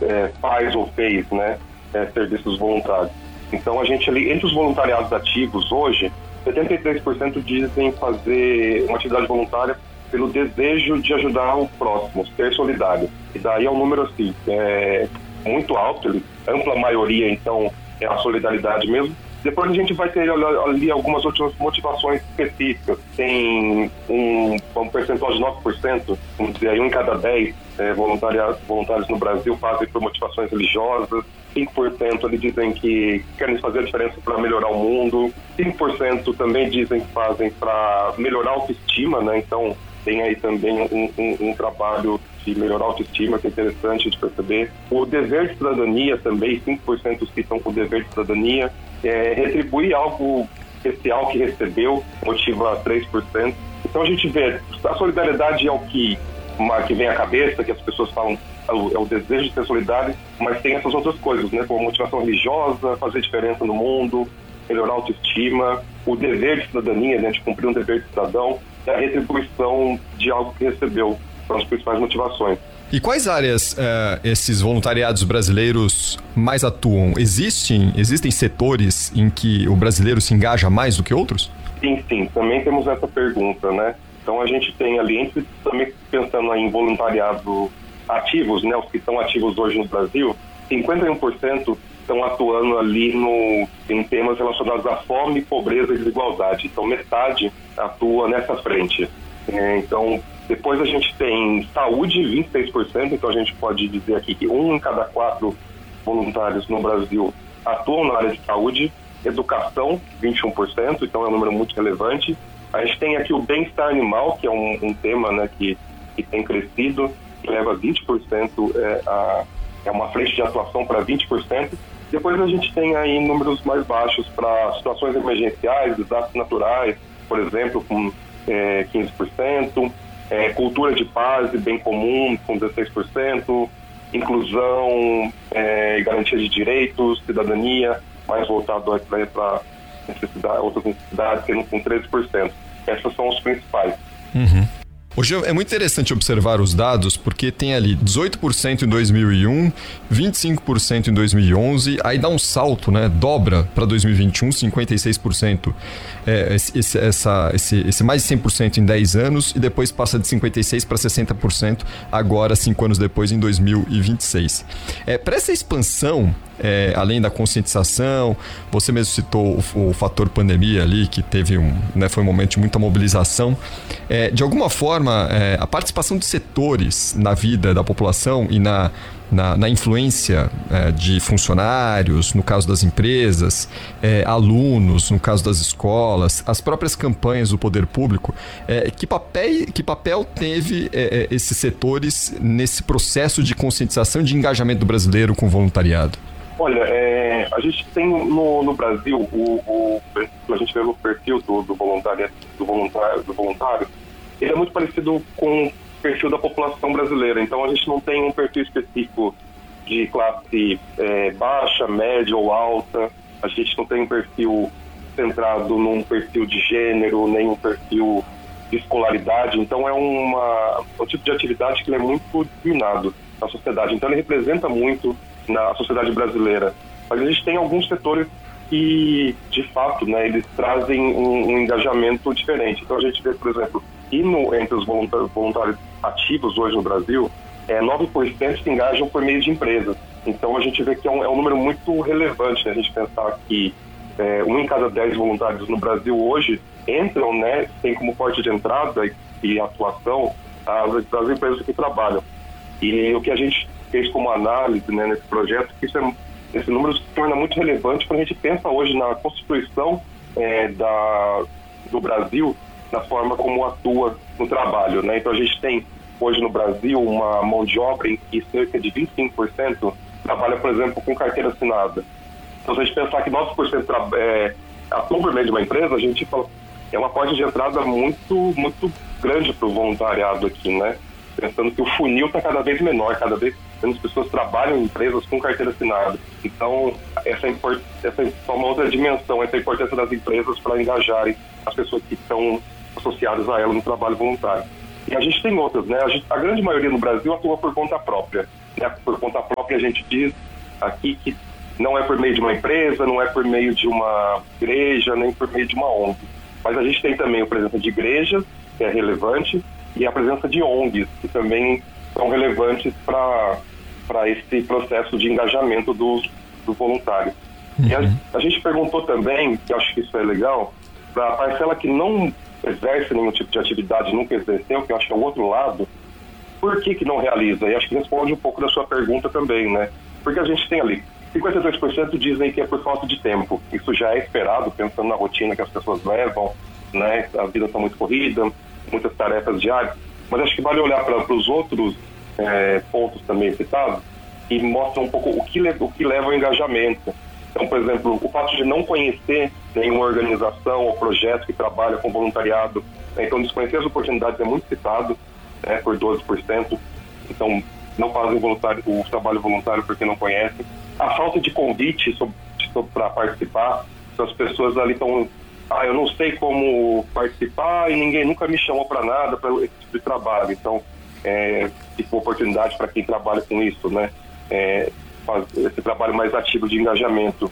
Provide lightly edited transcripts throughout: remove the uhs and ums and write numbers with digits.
faz ou fez, né, serviços voluntários. Então a gente ali, entre os voluntariados ativos hoje, 73% dizem fazer uma atividade voluntária pelo desejo de ajudar o próximo, ser solidário. E daí é um número assim, muito alto, ampla maioria então é a solidariedade mesmo. Depois a gente vai ter ali algumas outras motivações específicas. Tem um percentual de 9%, vamos dizer aí, 1 em cada 10 voluntários no Brasil fazem por motivações religiosas. 5% ali dizem que querem fazer a diferença para melhorar o mundo. 5% também dizem que fazem para melhorar a autoestima, né? Então tem aí também um trabalho de melhorar a autoestima, que é interessante de perceber. O dever de cidadania também, 5% citam o dever de cidadania. Retribuir algo especial que recebeu, motiva 3%. Então a gente vê, a solidariedade é o que vem à cabeça, que as pessoas falam, é o desejo de ser solidário, mas tem essas outras coisas, né, como motivação religiosa, fazer diferença no mundo, melhorar a autoestima, o dever de cidadania, né, de cumprir um dever de cidadão, e a retribuição de algo que recebeu, são as principais motivações. E quais áreas esses voluntariados brasileiros mais atuam? Existem setores em que o brasileiro se engaja mais do que outros? Sim, também temos essa pergunta, né? Então a gente tem ali, também pensando em voluntariado ativos, né? Os que estão ativos hoje no Brasil, 51% estão atuando ali em temas relacionados à fome, pobreza e desigualdade. Então metade atua nessa frente. Então depois a gente tem saúde, 26%, então a gente pode dizer aqui que 1 em cada 4 voluntários no Brasil atuam na área de saúde. Educação, 21%, então é um número muito relevante. A gente tem aqui o bem-estar animal, que é um tema, né, que tem crescido, que leva 20%, é uma frente de atuação para 20%. Depois a gente tem aí números mais baixos para situações emergenciais, desastres naturais, por exemplo, com 15%. Cultura de paz e bem comum, com 16%, inclusão e garantia de direitos, cidadania, mais voltado para outras necessidades, com 13%. Essas são os principais. Uhum. Hoje é muito interessante observar os dados, porque tem ali 18% em 2001, 25% em 2011, aí dá um salto, né? Dobra para 2021, 56%. Esse mais de 100% em 10 anos, e depois passa de 56% para 60%, agora, 5 anos depois, em 2026. Para essa expansão, além da conscientização, você mesmo citou o fator pandemia ali, que teve foi um momento de muita mobilização. De alguma forma, a participação de setores na vida da população e na influência de funcionários, no caso das empresas, alunos, no caso das escolas, as próprias campanhas do poder público, que papel teve esses setores nesse processo de conscientização e de engajamento do brasileiro com o voluntariado? Olha, a gente tem no Brasil, a gente vê o perfil do voluntário, ele é muito parecido com o perfil da população brasileira. Então a gente não tem um perfil específico de classe baixa, média ou alta. A gente não tem um perfil centrado num perfil de gênero, nem um perfil de escolaridade. Então é um tipo de atividade que ele é muito disseminado na sociedade. Então ele representa muito na sociedade brasileira. Mas a gente tem alguns setores que, de fato, né, eles trazem um engajamento diferente. Então a gente vê, por exemplo, que entre os voluntários ativos hoje no Brasil, 9% se engajam por meio de empresas. Então a gente vê que é um número muito relevante, né? A gente pensar que 1 em cada 10 voluntários no Brasil hoje entram, né, tem como porta de entrada e atuação as empresas que trabalham. E o que a gente fez como análise, né, nesse projeto, que esse número se torna muito relevante quando a gente pensa hoje na constituição do Brasil, na forma como atua no trabalho, né? Então a gente tem hoje no Brasil uma mão de obra em que cerca de 25% trabalha, por exemplo, com carteira assinada. Então se a gente pensar que 9% atuam por meio de uma empresa, a gente fala, é uma porta de entrada muito, muito grande para o voluntariado aqui, né? Pensando que o funil está cada vez menor, cada vez menos pessoas trabalham em empresas com carteira assinada. Então, essa é só uma outra dimensão, essa importância das empresas para engajarem as pessoas que estão associadas a ela no trabalho voluntário. E a gente tem outras, né? A grande maioria no Brasil atua por conta própria. né, por conta própria a gente diz aqui que não é por meio de uma empresa, não é por meio de uma igreja, nem por meio de uma ONG. Mas a gente tem também a presença de igrejas, que é relevante, e a presença de ONGs, que também são relevantes para esse processo de engajamento do voluntário. E a gente perguntou também, que eu acho que isso é legal, para a parcela que não exerce nenhum tipo de atividade, nunca exerceu, que eu acho que é o outro lado, por que não realiza? E acho que responde um pouco da sua pergunta também, né? Porque a gente tem ali 52% dizem que é por falta de tempo. Isso já é esperado, pensando na rotina que as pessoas levam, né? A vida está muito corrida, muitas tarefas diárias. Mas acho que vale olhar para os outros pontos também citados e mostram um pouco o que leva ao engajamento. Então, por exemplo, o fato de não conhecer nenhuma organização ou projeto que trabalha com voluntariado, né? Então desconhecer as oportunidades é muito citado, né? Por 12%. Então, não fazem o trabalho voluntário porque não conhecem. A falta de convite para participar, as pessoas ali estão, eu não sei como participar e ninguém nunca me chamou para nada, para esse tipo de trabalho. Então, tipo, oportunidade para quem trabalha com isso, né? Fazer esse trabalho mais ativo de engajamento.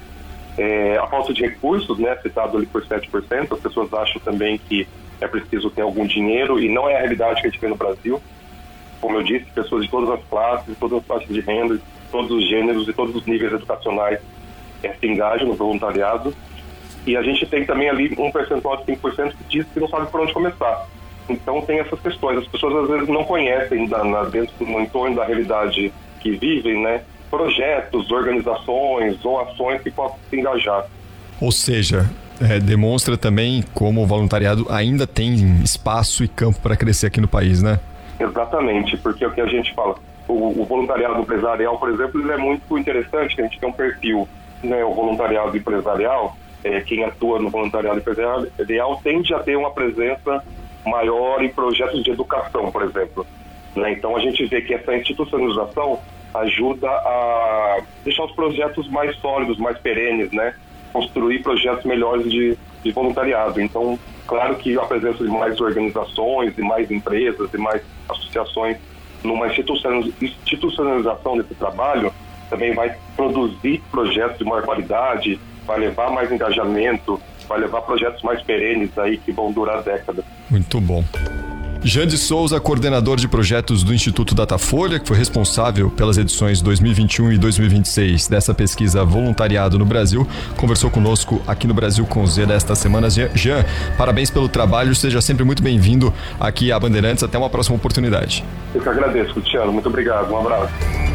A falta de recursos, né? Citado ali por 7%, as pessoas acham também que é preciso ter algum dinheiro e não é a realidade que a gente vê no Brasil. Como eu disse, pessoas de todas as classes, de todas as faixas de renda, todos os gêneros e todos os níveis educacionais se engajam no voluntariado. E a gente tem também ali um percentual de 5% que diz que não sabe por onde começar. Então tem essas questões. As pessoas às vezes não conhecem dentro no entorno da realidade que vivem, né, projetos, organizações ou ações que possam se engajar. Ou seja, demonstra também como o voluntariado ainda tem espaço e campo para crescer aqui no país, né? Exatamente, porque é o que a gente fala. O voluntariado empresarial, por exemplo, ele é muito interessante, que a gente tem um perfil, né? O voluntariado empresarial, quem atua no voluntariado empresarial tende a ter uma presença maior em projetos de educação, por exemplo, né? Então a gente vê que essa institucionalização ajuda a deixar os projetos mais sólidos, mais perenes, né? Construir projetos melhores de voluntariado. Então, claro que a presença de mais organizações, de mais empresas, de mais associações numa institucionalização desse trabalho também vai produzir projetos de maior qualidade, vai levar mais engajamento, vai levar projetos mais perenes aí que vão durar décadas. Muito bom. Jande Souza, coordenador de projetos do Instituto Datafolha, que foi responsável pelas edições 2021 e 2026 dessa pesquisa Voluntariado no Brasil, conversou conosco aqui no Brasil com Z desta semana. Jean, parabéns pelo trabalho, seja sempre muito bem-vindo aqui à Bandeirantes. Até uma próxima oportunidade. Eu que agradeço, Cristiano. Muito obrigado. Um abraço.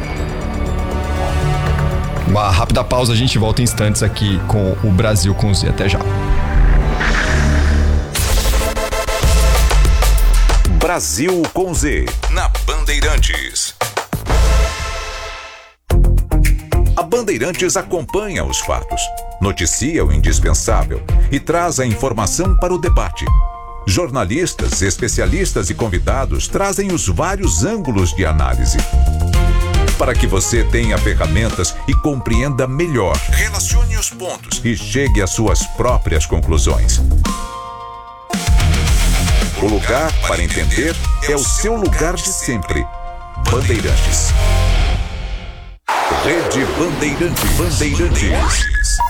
Uma rápida pausa, a gente volta em instantes aqui com o Brasil com Z. Até já. Brasil com Z, na Bandeirantes. A Bandeirantes acompanha os fatos, noticia o indispensável e traz a informação para o debate. Jornalistas, especialistas e convidados trazem os vários ângulos de análise, para que você tenha ferramentas e compreenda melhor, relacione os pontos e chegue às suas próprias conclusões. O lugar para entender é o seu lugar de sempre. Bandeirantes. Rede Bandeirantes.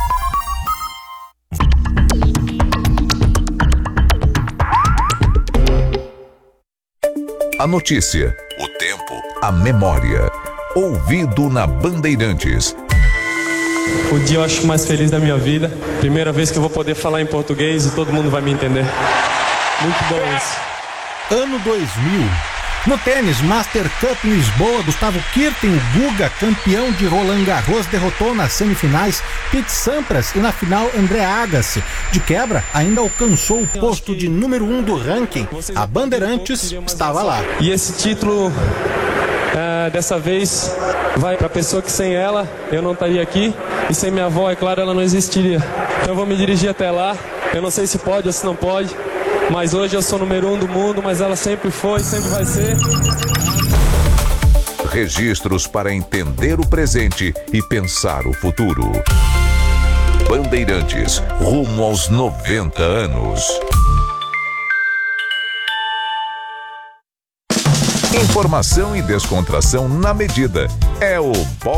A notícia, o tempo, a memória. Ouvido na Bandeirantes. O dia eu acho mais feliz da minha vida. Primeira vez que eu vou poder falar em português e todo mundo vai me entender. Muito bom isso. Ano 2000. No tênis, Master Cup em Lisboa, Gustavo Kirten, o Guga, campeão de Roland Garros, derrotou nas semifinais Pete Sampras e na final André Agassi. De quebra, ainda alcançou o posto de número 1 do ranking. A Bandeirantes estava lá. E esse título, dessa vez, vai para a pessoa que sem ela eu não estaria aqui. E sem minha avó, é claro, ela não existiria. Então eu vou me dirigir até lá. Eu não sei se pode ou se não pode. Mas hoje eu sou número 1 do mundo, mas ela sempre foi, sempre vai ser. Registros para entender o presente e pensar o futuro. Bandeirantes, rumo aos 90 anos. Informação e descontração na medida. É o